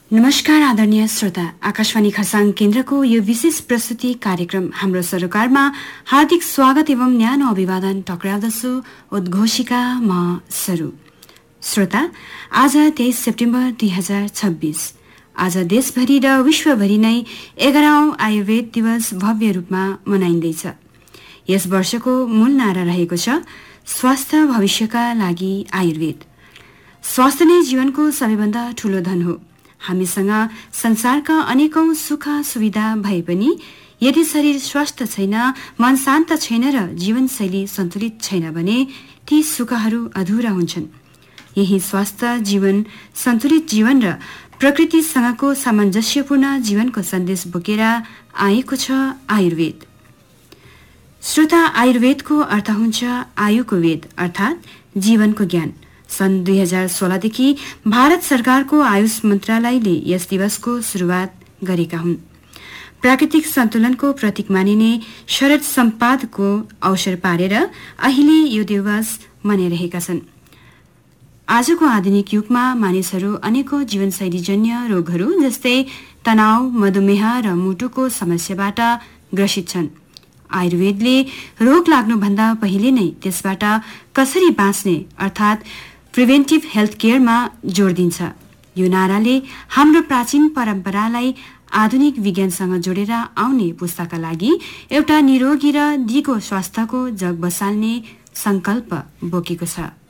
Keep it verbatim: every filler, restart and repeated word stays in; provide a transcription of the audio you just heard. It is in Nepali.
नमस्कार आदरणीय श्रोता, आकाशवाणी खरसाङ केन्द्रको यो विशेष प्रस्तुति कार्यक्रम हाम्रो सरोकारमा हार्दिक स्वागत एवं न्यानो अभिवादन टक्राउँदछु। उद्घोषिका म सरू। श्रोता, आज तेइस सेप्टेम्बर दुई हजार छब्बीस। आज देशभरि र विश्वभरि नै एघारौं आयुर्वेद दिवस भव्य रूपमा मनाइँदैछ। यस वर्षको मूल नारा रहेको छ, स्वास्थ्य भविष्यका लागि आयुर्वेद। स्वास्थ्य नै जीवनको सबैभन्दा ठूलो धन हो। हामीसँग संसारका अनेकौं सुख सुविधा भए पनि यदि शरीर स्वस्थ छैन, मन शान्त छैन र जीवनशैली सन्तुलित छैन भने ती सुखहरू अधुरा हुन्छन्। यही स्वास्थ्य जीवन, सन्तुलित जीवन र प्रकृतिसँगको सामञ्जस्यपूर्ण जीवनको सन्देश बोकेर आएको छ आयुर्वेद। श्रोता, आयुर्वेदको अर्थ हुन्छ आयुको वेद, अर्थात् जीवनको ज्ञान। सन् दुई हजार सोह्रदेखि भारत सरकारको आयुष मन्त्रालयले यस दिवसको शुरूआत गरेका हुन्। प्राकृतिक सन्तुलनको प्रतीक मानिने शरद सम्पादको अवसर पारेर अहिले यो दिवस मनाइरहेका छन्। आजको आधुनिक युगमा मानिसहरू अनेकौं जीवनशैलीजन्य रोगहरू जस्तै तनाव, मधुमेह र मुटुको समस्याबाट ग्रसित छन्। आयुर्वेदले रोग लाग्नुभन्दा पहिले नै त्यसबाट कसरी बाँच्ने अर्थात् प्रिभेन्टिभ हेल्थ केयरमा जोड दिन्छ। यो नाराले हाम्रो प्राचीन परम्परालाई आधुनिक विज्ञानसँग जोडेर आउने पुस्ताका लागि एउटा निरोगी र दिगो स्वास्थ्यको जग बसाल्ने संकल्प बोकेको छ।